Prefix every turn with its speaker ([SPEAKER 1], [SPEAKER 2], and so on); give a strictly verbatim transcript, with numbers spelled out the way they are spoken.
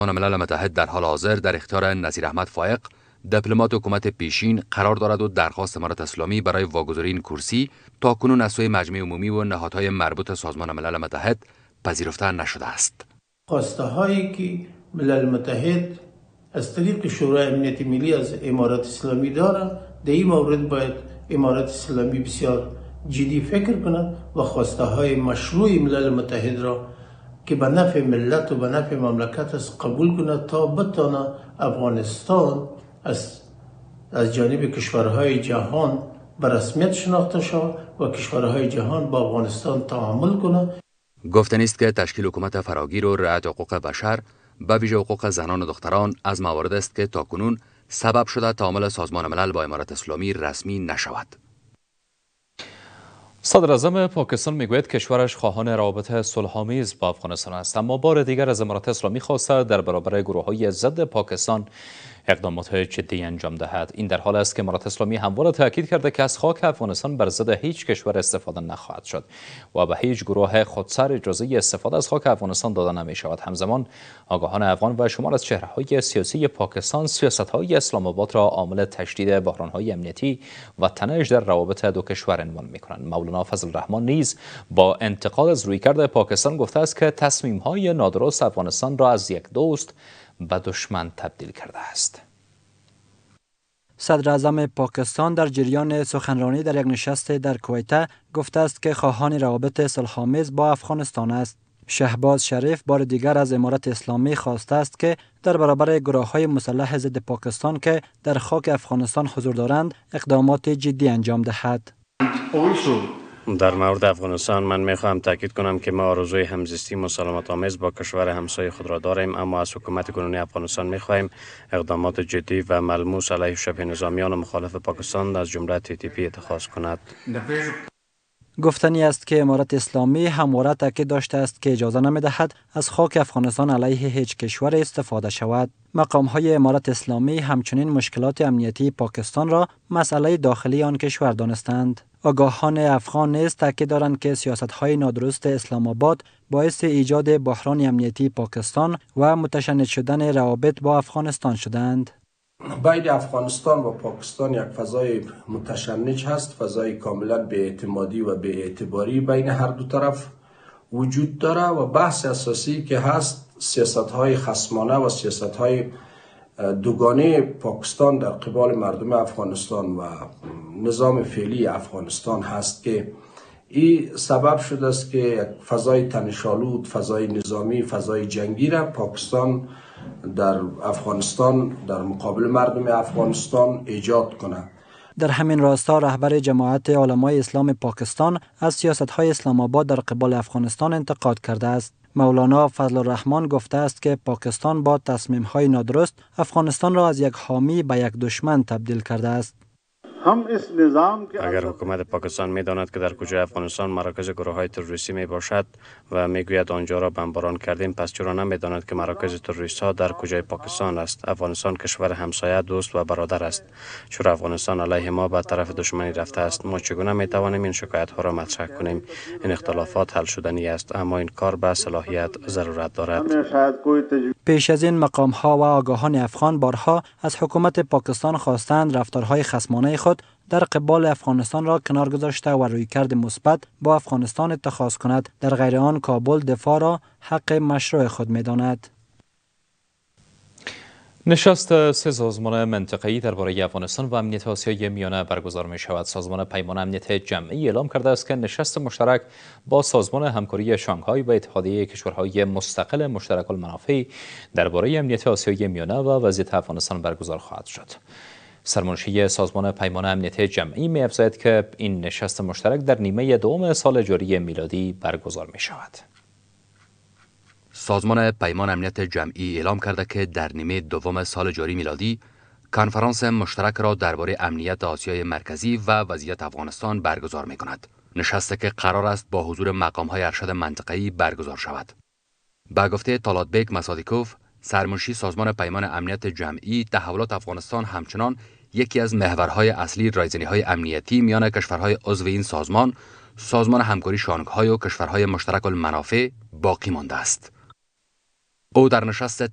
[SPEAKER 1] ملل متحد در حال حاضر در اختیار نصیر احمد فائق دیپلمات حکومت پیشین قرار دارد و درخواست امارت اسلامی برای واگذاری این کرسی تا کنون از سوی مجمع عمومی و نهادهای مربوط سازمان ملل متحد پذیرفته نشده است.
[SPEAKER 2] خواسته هایی که ملل متحد از طریق شورای امنیت ملی از امارت اسلامی داره، در این مورد باید امارت اسلامی بسیار جدی فکر کند و خواسته های مشروع ملل متحد را که به نفع ملت و به نفع مملکت است قبول کند تا بتانه افغانستان از از جانب کشورهای جهان به رسمیت شناخته شود و کشورهای جهان با افغانستان تعامل کنند.
[SPEAKER 1] گفتنی است که تشکیل حکومت فراگیر و رعایت حقوق بشر به ویژه حقوق زنان و دختران از موارد است که تاکنون سبب شده تعامل سازمان ملل با امارت اسلامی رسمی نشود.
[SPEAKER 3] صدر اعظم پاکستان میگوید کشورش خواهان روابط صلح‌آمیز با افغانستان است، اما بار دیگر از امارت اسلامی خواسته در برابر گروه‌های ضد پاکستان اقدامات جدی انجام دهد. این در حال است که امارت اسلامی همواره تاکید کرده که از خاک افغانستان بر ضد هیچ کشور استفاده نخواهد شد و به هیچ گروه خودسر اجازه استفاده از خاک افغانستان داده نمی شود. همزمان آگاهان افغان و شمار از چهره‌های سیاسی پاکستان سیاست‌های اسلام آباد را عامل تشدید بحران‌های امنیتی و تنش در روابط دو کشور عنوان می‌کنند. مولانا فضل الرحمن نیز با انتقاد از رویکرد پاکستان گفته است که تصمیم‌های نادرست افغانستان را از یک دوست به دشمن تبدیل کرده است.
[SPEAKER 4] صدر اعظم پاکستان در جریان سخنرانی در یک نشست در کویت گفته است که خواهان روابط صلح‌آمیز با افغانستان است. شهباز شریف بار دیگر از امارت اسلامی خواسته است که در برابر گروه‌های مسلح ضد پاکستان که در خاک افغانستان حضور دارند اقدامات جدی انجام دهد.
[SPEAKER 5] در مورد افغانستان من میخواهم تاکید کنم که ما آرزوی همزیستی مسالمت آمیز با کشور همسایه خود را داریم، اما از حکومت کنونی افغانستان میخواهیم اقدامات جدی و ملموس علیه شبه نظامیان و مخالف پاکستان از جمله تی تی پی اتخاذ کند.
[SPEAKER 4] گفتنی است که امارت اسلامی همواره تاکید داشته است که اجازه نمیدهد از خاک افغانستان علیه هیچ کشور استفاده شود. مقام‌های امارت اسلامی همچنین مشکلات امنیتی پاکستان را مسئله داخلی آن کشور دانستند. آگاهان افغان نیز تاکید دارند که سیاست‌های نادرست اسلام آباد باعث ایجاد بحران امنیتی پاکستان و متشنج شدن روابط با افغانستان شدند.
[SPEAKER 6] بین افغانستان و پاکستان یک فضای متشنج هست، فضای کاملا بی‌اعتمادی و بی‌اعتباری بین هر دو طرف وجود داره و بحث اساسی که هست سیاست‌های خصمانه و سیاست‌های دوگانه پاکستان در قبال مردم افغانستان و نظام فعلی افغانستان هست که این سبب شده است که یک فضای تنش‌آلود، فضای نظامی، فضای جنگی را پاکستان در افغانستان در مقابل مردم افغانستان ایجاد کنه.
[SPEAKER 4] در همین راستا رهبر جماعت علمای اسلام پاکستان از سیاست‌های اسلام آباد در قبال افغانستان انتقاد کرده است. مولانا فضل الرحمن گفته است که پاکستان با تصمیم‌های نادرست افغانستان را از یک حامی به یک دشمن تبدیل کرده است.
[SPEAKER 5] اگر حکومت پاکستان می‌داند که در کجای افغانستان مراکز گروه‌های تروریستی میباشد و میگوید آنجا را بمباران کردیم، پس چرا نمی‌داند که مراکز تروریست‌ها در کجای پاکستان است؟ افغانستان کشور همسایه، دوست و برادر است. چرا افغانستان علیه ما به طرف دشمنی رفته است؟ ما چگونه می‌توانیم این شکایت‌ها را مطرح کنیم؟ این اختلافات حل شدنی است، اما این کار به صلاحیت ضرورت دارد.
[SPEAKER 4] پیش از این مقام‌ها و آگاهان افغان بارها از حکومت پاکستان خواستند رفتارهای خصمانه خود در قبال افغانستان را کنار گذاشته و رویکرد مثبت با افغانستان اتخاذ کند. در غیر آن کابل دفاع را حق مشروع خود می‌داند.
[SPEAKER 3] نشست سه سازمان منطقه‌ای درباره افغانستان و امنیت آسیای میانه برگزار می شود. سازمان پیمان امنیت جمعی اعلام کرده است که نشست مشترک با سازمان همکاری شانگهای و اتحادیه کشورهای مستقل مشترک المنافع درباره امنیت آسیای میانه و وضعیت افغانستان برگزار خواهد شد. سرمنشی سازمان پیمان امنیت جمعی می افزاید که این نشست مشترک در نیمه دوم سال جاری میلادی برگزار می شود.
[SPEAKER 1] سازمان پیمان امنیت جمعی اعلام کرده که در نیمه دوم سال جاری میلادی کنفرانس مشترک را درباره امنیت آسیای مرکزی و وضعیت افغانستان برگزار می کند. نشستی که قرار است با حضور مقام‌های ارشد منطقه‌ای برگزار شود. به گفته طالاتبیک مسادیکوف، سرمنشی سازمان پیمان امنیت جمعی، تحولات افغانستان همچنان یکی از محورهای اصلی رایزنی‌های امنیتی میان کشورهای عضو این سازمان، سازمان همکاری شانگهای و کشورهای مشترک المنافع باقی مانده است. او در نشست